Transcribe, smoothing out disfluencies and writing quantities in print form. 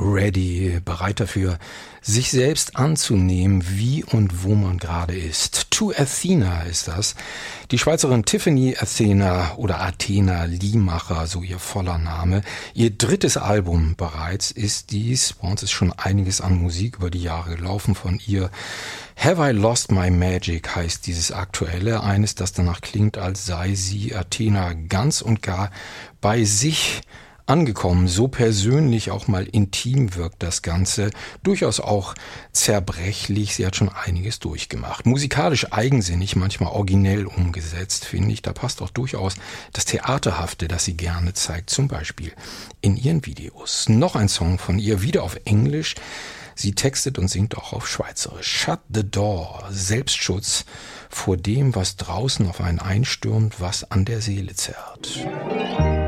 ready, bereit dafür, sich selbst anzunehmen, wie und wo man gerade ist. To Athena ist das. Die Schweizerin Tiffany Athena oder Athena Liemacher, so ihr voller Name. Ihr drittes Album bereits ist dies. Bei uns ist schon einiges an Musik über die Jahre gelaufen von ihr. Have I Lost My Magic heißt dieses aktuelle. Eines, das danach klingt, als sei sie Athena ganz und gar bei sich angekommen. So persönlich, auch mal intim wirkt das Ganze. Durchaus auch zerbrechlich. Sie hat schon einiges durchgemacht. Musikalisch eigensinnig, manchmal originell umgesetzt, finde ich. Da passt auch durchaus das Theaterhafte, das sie gerne zeigt. Zum Beispiel in ihren Videos. Noch ein Song von ihr, wieder auf Englisch. Sie textet und singt auch auf Schweizerisch. Shut the door. Selbstschutz vor dem, was draußen auf einen einstürmt, was an der Seele zerrt.